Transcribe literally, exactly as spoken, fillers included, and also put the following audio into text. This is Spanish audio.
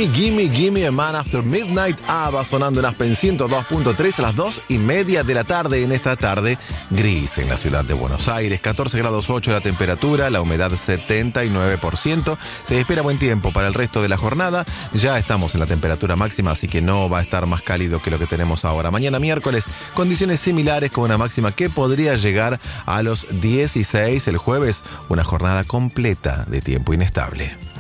Gimme, Gimme, Gimme a Man After Midnight. Ah, va sonando en Aspen ciento dos punto tres a las dos y media de la tarde. En esta tarde gris en la ciudad de Buenos Aires. catorce grados ocho la temperatura, la humedad setenta y nueve por ciento. Se espera buen tiempo para el resto de la jornada. Ya estamos en la temperatura máxima, así que no va a estar más cálido que lo que tenemos ahora. Mañana miércoles, condiciones similares con una máxima que podría llegar a los dieciséis. El jueves, una jornada completa de tiempo inestable.